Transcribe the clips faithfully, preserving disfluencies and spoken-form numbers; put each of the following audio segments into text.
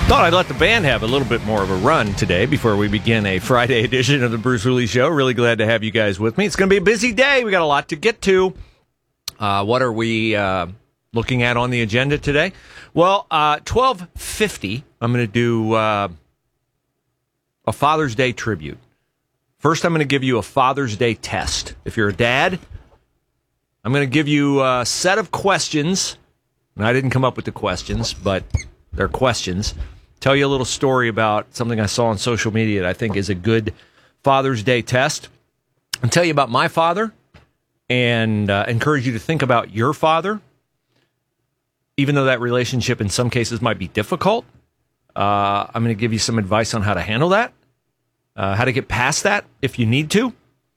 Thought I'd let the band have a little bit more of a run today before we begin a Friday edition of the Bruce Hooley Show. Really glad to have you guys with me. It's going to be a busy day. We got a lot to get to. Uh, what are we uh, looking at on the agenda today? Well, uh, twelve fifty, I'm going to do uh, a Father's Day tribute. First, I'm going to give you a Father's Day test. If you're a dad, I'm going to give you a set of questions. And I didn't come up with the questions, but they're questions. Tell you a little story about something I saw on social media that I think is a good Father's Day test. I'll tell you about my father and uh, encourage you to think about your father, even though that relationship in some cases might be difficult. Uh, I'm going to give you some advice on how to handle that, uh, how to get past that if you need to.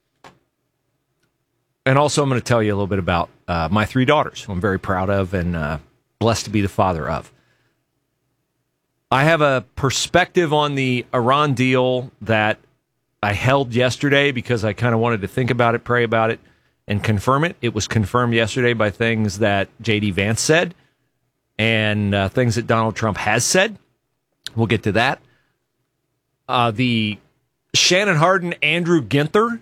And also I'm going to tell you a little bit about uh, my three daughters, who I'm very proud of and uh, blessed to be the father of. I have a perspective on the Iran deal that I held yesterday because I kind of wanted to think about it, pray about it, and confirm it. It was confirmed yesterday by things that J D Vance said and uh, things that Donald Trump has said. We'll get to that. Uh, the Shannon Harden, Andrew Ginther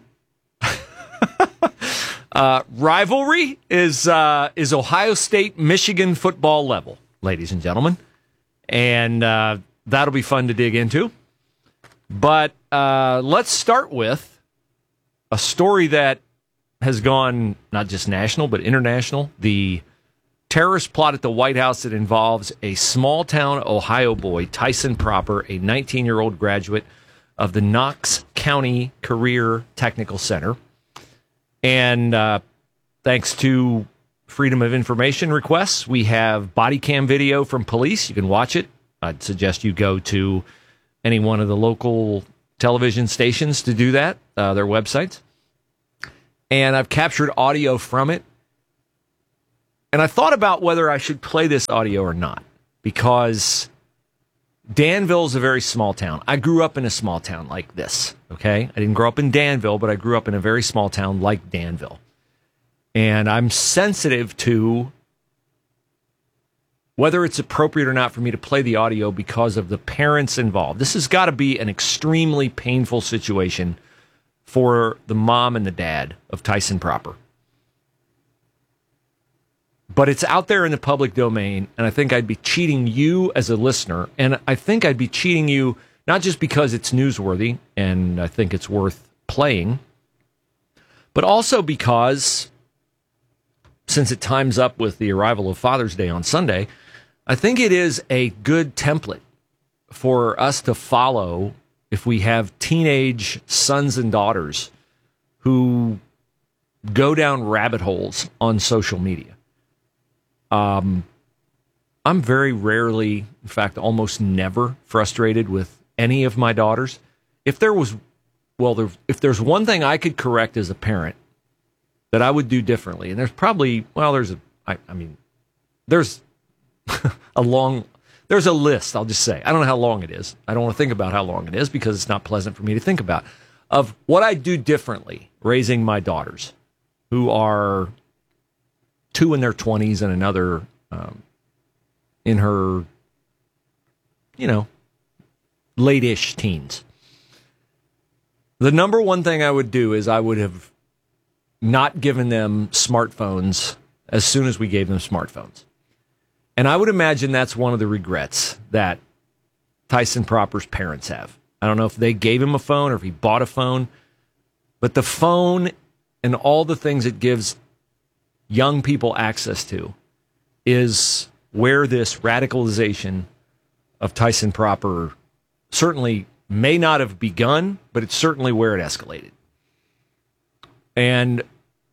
uh, rivalry is uh, is Ohio State, Michigan football level, ladies and gentlemen. And uh, that'll be fun to dig into. But uh, let's start with a story that has gone not just national, but international. The terrorist plot at the White House that involves a small-town Ohio boy, Tyson Proper, a nineteen-year-old graduate of the Knox County Career Technical Center. And uh, thanks to Freedom of Information requests, we have body cam video from police. You can watch it. I'd suggest you go to any one of the local television stations to do that, uh, their websites. And I've captured audio from it. And I thought about whether I should play this audio or not, because Danville is a very small town. I grew up in a small town like this, okay? I didn't grow up in Danville, but I grew up in a very small town like Danville. And I'm sensitive to whether it's appropriate or not for me to play the audio because of the parents involved. This has got to be an extremely painful situation for the mom and the dad of Tyson Proper. But it's out there in the public domain, and I think I'd be cheating you as a listener, and I think I'd be cheating you not just because it's newsworthy, and I think it's worth playing, but also because, since it times up with the arrival of Father's Day on Sunday, I think it is a good template for us to follow if we have teenage sons and daughters who go down rabbit holes on social media. Um, I'm very rarely, in fact, almost never frustrated with any of my daughters. If there was, well, there, if there's one thing I could correct as a parent that I would do differently, and there's probably, well, there's a, I, I mean, there's a long, there's a list, I'll just say. I don't know how long it is. I don't want to think about how long it is because it's not pleasant for me to think about, of what I do differently raising my daughters, who are two in their twenties and another um, in her, you know, late-ish teens. The number one thing I would do is I would have not given them smartphones as soon as we gave them smartphones. And I would imagine that's one of the regrets that Tyson Proper's parents have. I don't know if they gave him a phone or if he bought a phone, but the phone and all the things it gives young people access to is where this radicalization of Tyson Proper certainly may not have begun, but it's certainly where it escalated. And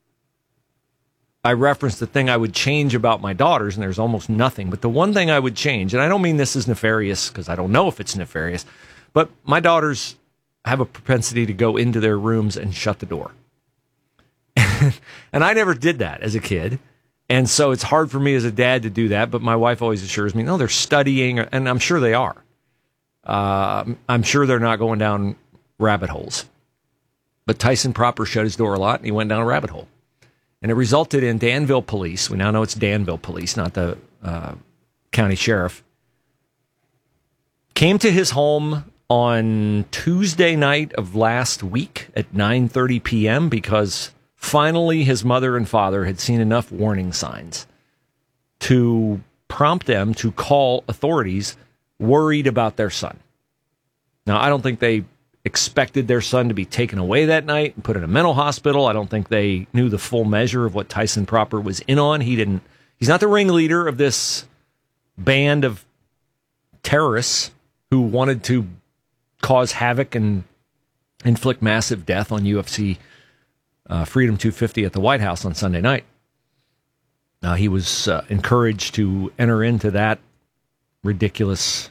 I referenced the thing I would change about my daughters, and there's almost nothing, but the one thing I would change, and I don't mean this is nefarious because I don't know if it's nefarious, but my daughters have a propensity to go into their rooms and shut the door. And I never did that as a kid. And so it's hard for me as a dad to do that. But my wife always assures me, no, they're studying. And I'm sure they are. Uh, I'm sure they're not going down rabbit holes. But Tyson Proper shut his door a lot and he went down a rabbit hole. And it resulted in Danville police. We now know it's Danville police, not the uh, county sheriff. came to his home on Tuesday night of last week at nine thirty p.m. because finally his mother and father had seen enough warning signs to prompt them to call authorities worried about their son. Now, I don't think they expected their son to be taken away that night and put in a mental hospital. I don't think they knew the full measure of what Tyson Proper was in on. He didn't. He's not the ringleader of this band of terrorists who wanted to cause havoc and inflict massive death on U F C uh, Freedom two fifty at the White House on Sunday night. Uh, he was uh, encouraged to enter into that ridiculous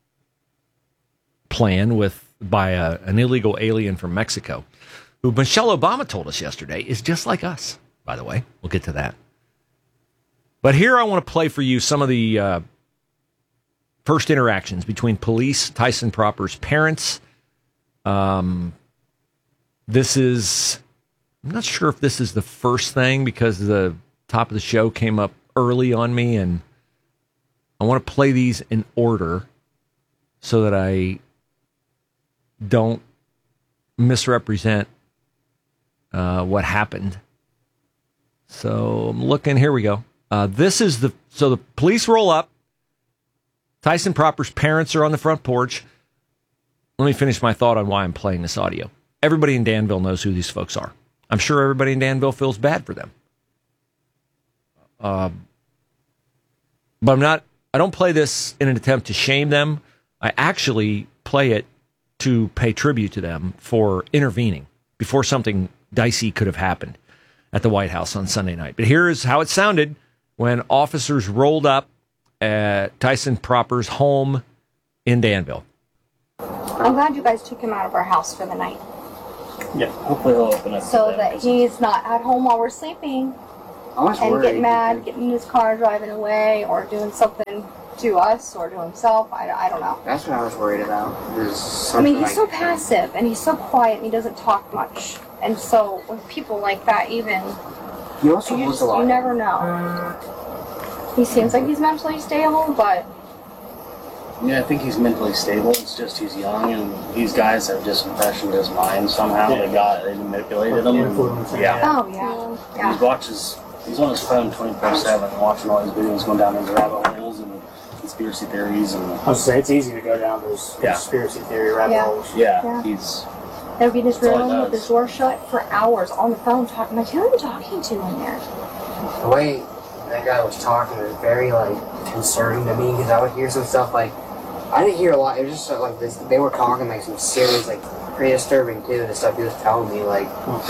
plan with by a, an illegal alien from Mexico, who Michelle Obama told us yesterday is just like us, by the way. We'll get to that. But here I want to play for you some of the uh, first interactions between police, Tyson Proper's parents. Um, this is, I'm not sure if this is the first thing because the top of the show came up early on me, and I want to play these in order so that I don't misrepresent uh, what happened. So I'm looking, here we go. Uh, this is the, so the police roll up. Tyson Proper's parents are on the front porch. Let me finish my thought on why I'm playing this audio. Everybody in Danville knows who these folks are. I'm sure everybody in Danville feels bad for them. Uh, but I'm not, I don't play this in an attempt to shame them. I actually play it to pay tribute to them for intervening before something dicey could have happened at the White House on Sunday night. But here is how it sounded when officers rolled up at Tyson Proper's home in Danville. I'm glad you guys took him out of our house for the night. Yeah, hopefully he'll open up. So that he's not at home while we're sleeping and get mad, getting in his car, driving away, or doing something to us or to himself. I, I don't know. That's what I was worried about. I mean, he's so passive and he's so quiet and he doesn't talk much. And so when people like that, even, he also you, holds just, a lot. you never know. He seems like he's mentally stable, but... Yeah, I think he's mentally stable. It's just he's young, and these guys have just impressioned his mind somehow. Yeah. They got, they manipulated him. And, yeah. Oh, yeah. yeah. He watches, he's on his phone twenty-four seven, watching all these videos, going down into rabbit holes and conspiracy theories. And I was say it's easy to go down those yeah. conspiracy theory rabbit yeah. holes. Yeah, yeah. he's... They'll be in his room with his door shut for hours on the phone talking. Like, who are you talking to in there? The way that guy was talking was very, like, concerning to me, because I would hear some stuff, like, I didn't hear a lot. It was just uh, like this. They were talking like some serious, like, pretty disturbing too. The stuff he was telling me, like.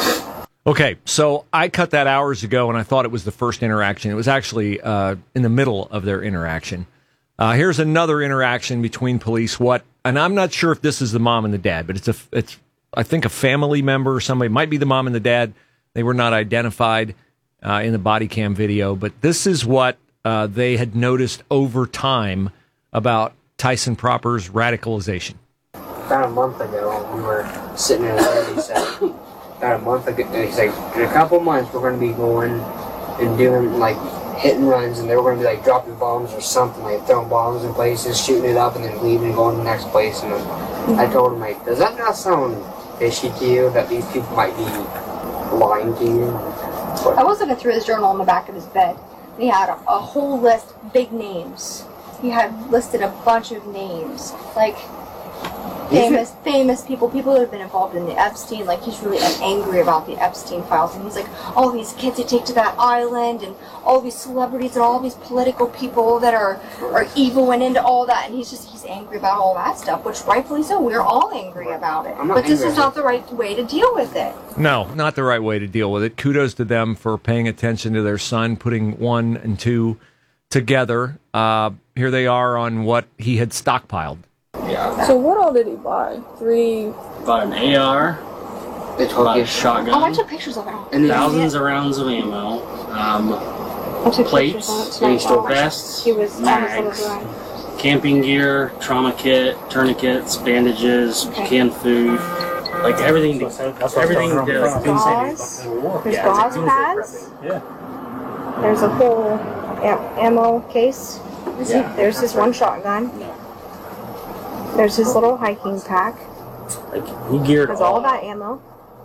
Okay, so I cut that hours ago, and I thought it was the first interaction. It was actually uh, in the middle of their interaction. Uh, here's another interaction between police. What? And I'm not sure if this is the mom and the dad, but it's a, it's I think a family member or somebody. It might be the mom and the dad. They were not identified uh, in the body cam video, but this is what uh, they had noticed over time about Tyson Proper's radicalization. About a month ago, we were sitting in a study set. About a month ago, he's like, in a couple months, we're going to be going and doing, like, hit and runs, and they were going to be, like, dropping bombs or something, like, throwing bombs in places, shooting it up, and then leaving and going to the next place. And then I told him, like, does that not sound fishy to you, that these people might be lying to you? But I was looking through his journal on the back of his bed. He had a, a whole list, big names. He had listed a bunch of names, like famous, famous people, people who have been involved in the Epstein. Like, he's really angry about the Epstein files, and he's like, all these kids they take to that island, and all these celebrities, and all these political people that are are evil and into all that. And he's just he's angry about all that stuff, which rightfully so. We're all angry about it, but this is not the right way to deal with it. No, not the right way to deal with it. Kudos to them for paying attention to their son, putting one and two together. Uh, here they are on what he had stockpiled. Yeah. So what all did he buy? Three. Bought an A R. They told bought you a shotgun. Oh, I took pictures of it. And thousands of rounds of ammo. Um, I took plates, pictures of it vests, he was mags, camping gear, trauma kit, tourniquets, bandages, okay. canned food, like everything. To, That's everything to There's gauze. There's Yeah, gauze pads. Yeah. There's a whole am- ammo case. Yeah. There's his one shotgun. No. There's his little hiking pack. Like, he geared Has all of that ammo.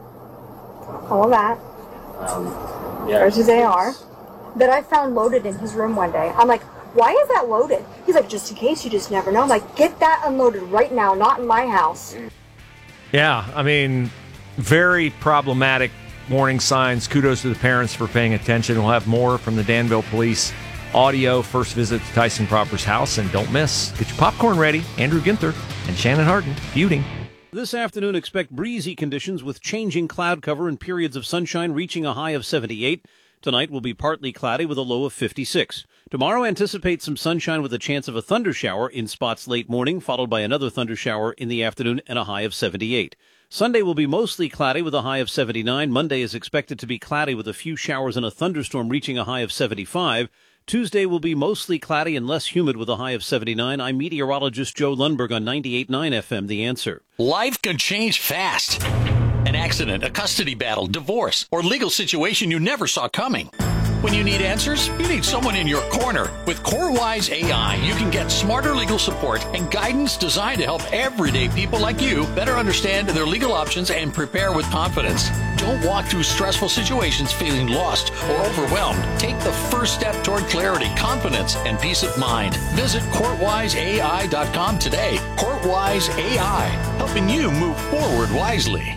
All of that. Um, yeah. There's his A R that I found loaded in his room one day. I'm like, why is that loaded? He's like, just in case, you just never know. I'm like, get that unloaded right now, not in my house. Yeah, I mean, very problematic warning signs. Kudos to the parents for paying attention. We'll have more from the Danville Police audio first visit to Tyson Proper's house. And don't miss, get your popcorn ready. Andrew Ginther and Shannon Harden feuding. This afternoon, expect breezy conditions with changing cloud cover and periods of sunshine reaching a high of seventy-eight. Tonight will be partly cloudy with a low of fifty-six. Tomorrow, anticipate some sunshine with a chance of a thunder shower in spots late morning, followed by another thunder shower in the afternoon and a high of seventy-eight. Sunday will be mostly cloudy with a high of seventy-nine. Monday is expected to be cloudy with a few showers and a thunderstorm reaching a high of seventy-five. Tuesday will be mostly cloudy and less humid with a high of seventy-nine. I'm meteorologist Joe Lundberg on ninety-eight point nine F M, The Answer. Life can change fast. An accident, a custody battle, divorce, or legal situation you never saw coming. When you need answers, you need someone in your corner. With CoreWise A I, you can get smarter legal support and guidance designed to help everyday people like you better understand their legal options and prepare with confidence. Don't walk through stressful situations feeling lost or overwhelmed. Take the first step toward clarity, confidence, and peace of mind. Visit court wise A I dot com today. CourtWise A I, helping you move forward wisely.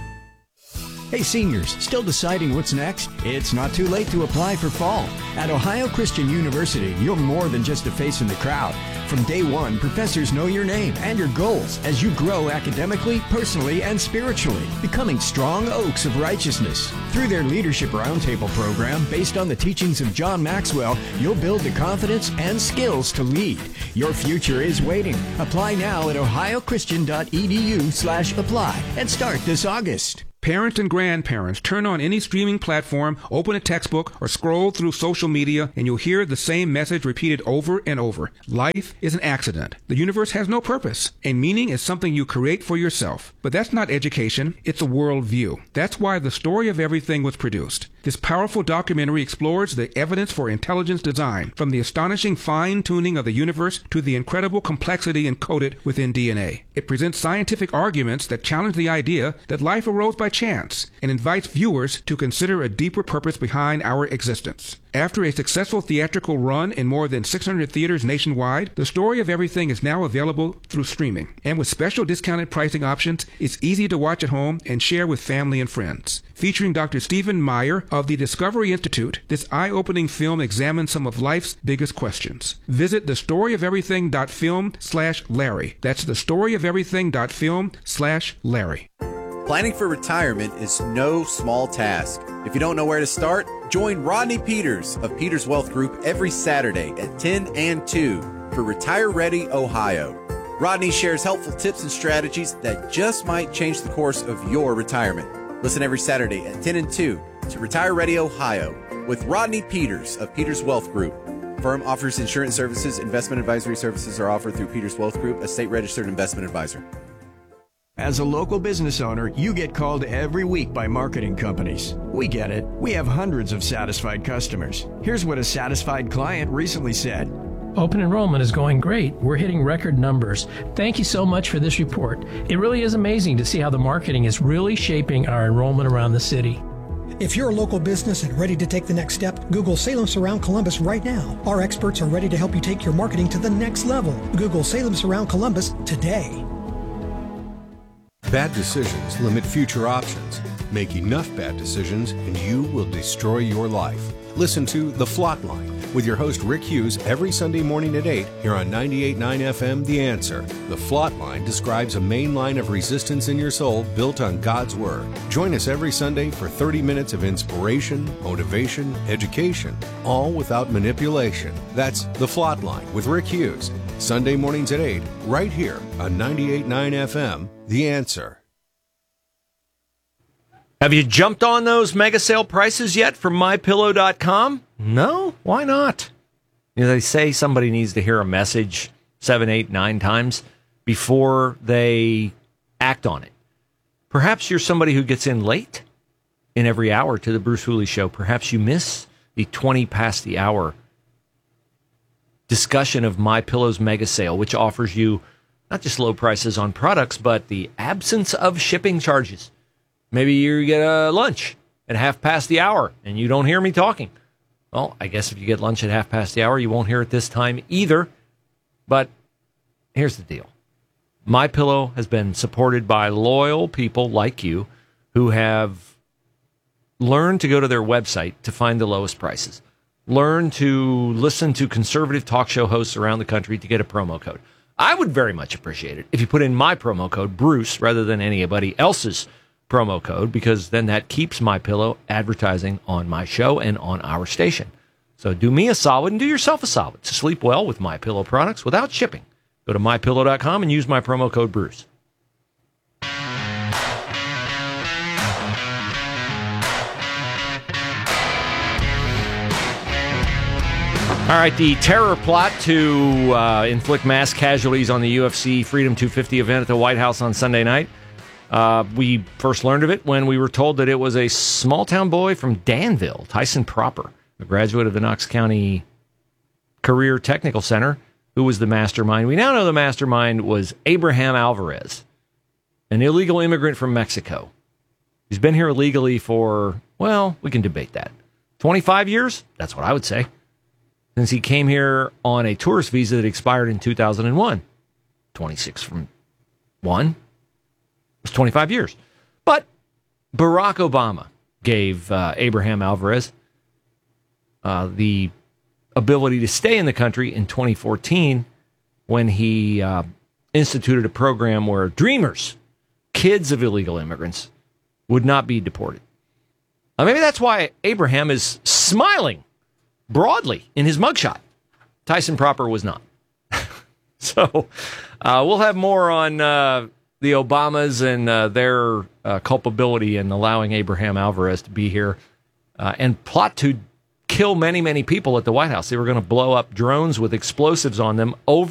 Hey seniors, still deciding what's next? It's not too late to apply for fall. At Ohio Christian University, you're more than just a face in the crowd. From day one, professors know your name and your goals as you grow academically, personally, and spiritually, becoming strong oaks of righteousness. Through their Leadership Roundtable program, based on the teachings of John Maxwell, you'll build the confidence and skills to lead. Your future is waiting. Apply now at ohio christian dot e d u slash apply and start this August. Parents and grandparents, turn on any streaming platform, open a textbook, or scroll through social media, and you'll hear the same message repeated over and over. Life is an accident. The universe has no purpose, and meaning is something you create for yourself. But that's not education, it's a worldview. That's why The Story of Everything was produced. This powerful documentary explores the evidence for intelligence design, from the astonishing fine-tuning of the universe to the incredible complexity encoded within D N A. It presents scientific arguments that challenge the idea that life arose by chance and invites viewers to consider a deeper purpose behind our existence. After a successful theatrical run in more than six hundred theaters nationwide, The Story of Everything is now available through streaming. And with special discounted pricing options, it's easy to watch at home and share with family and friends. Featuring Doctor Stephen Meyer of the Discovery Institute, this eye-opening film examines some of life's biggest questions. Visit the story of everything dot film slash Larry. That's the story of everything dot film slash Larry. Planning for retirement is no small task. If you don't know where to start, join Rodney Peters of Peters Wealth Group every Saturday at ten and two for Retire Ready Ohio. Rodney shares helpful tips and strategies that just might change the course of your retirement. Listen every Saturday at ten and two to Retire Ready Ohio with Rodney Peters of Peters Wealth Group. Firm offers insurance services. Investment advisory services are offered through Peters Wealth Group, a state-registered investment advisor. As a local business owner, you get called every week by marketing companies. We get it. We have hundreds of satisfied customers. Here's what a satisfied client recently said. Open enrollment is going great. We're hitting record numbers. Thank you so much for this report. It really is amazing to see how the marketing is really shaping our enrollment around the city. If you're a local business and ready to take the next step, Google Salem Surround Columbus right now. Our experts are ready to help you take your marketing to the next level. Google Salem Surround Columbus today. Bad decisions limit future options. Make enough bad decisions and you will destroy your life. Listen to The Flot Line with your host Rick Hughes every Sunday morning at eight here on ninety-eight point nine F M, The Answer. The Flot Line describes a main line of resistance in your soul built on God's Word. Join us every Sunday for thirty minutes of inspiration, motivation, education, all without manipulation. That's The Flot Line with Rick Hughes. Sunday mornings at eight, right here on ninety-eight point nine F M, The Answer. Have you jumped on those mega sale prices yet from my pillow dot com? No? Why not? You know, they say somebody needs to hear a message seven, eight, nine times before they act on it. Perhaps you're somebody who gets in late in every hour to the Bruce Hooley Show. Perhaps you miss the twenty past the hour discussion of MyPillow's mega sale, which offers you not just low prices on products, but the absence of shipping charges. Maybe you get a lunch at half past the hour and you don't hear me talking. Well, I guess if you get lunch at half past the hour, you won't hear it this time either. But here's the deal. MyPillow has been supported by loyal people like you who have learned to go to their website to find the lowest prices. Learn to listen to conservative talk show hosts around the country to get a promo code. I would very much appreciate it if you put in my promo code, Bruce, rather than anybody else's promo code, because then that keeps MyPillow advertising on my show and on our station. So do me a solid and do yourself a solid to sleep well with MyPillow products without shipping. Go to my pillow dot com and use my promo code Bruce. All right, the terror plot to uh, inflict mass casualties on the U F C Freedom two fifty event at the White House on Sunday night. Uh, we first learned of it when we were told that it was a small-town boy from Danville, Tyson Proper, a graduate of the Knox County Career Technical Center, who was the mastermind. We now know the mastermind was Abraham Alvarez, an illegal immigrant from Mexico. He's been here illegally for, well, we can debate that. twenty-five years? That's what I would say. Since he came here on a tourist visa that expired in two thousand one. twenty-six from one. It was twenty-five years. But Barack Obama gave uh, Abraham Alvarez uh, the ability to stay in the country in twenty fourteen when he uh, instituted a program where dreamers, kids of illegal immigrants, would not be deported. Uh, maybe that's why Abraham is smiling broadly in his mugshot. Tyson Proper was not. So uh, we'll have more on uh, the Obamas and uh, their uh, culpability in allowing Abraham Alvarez to be here uh, and plot to kill many, many people at the White House. They were going to blow up drones with explosives on them over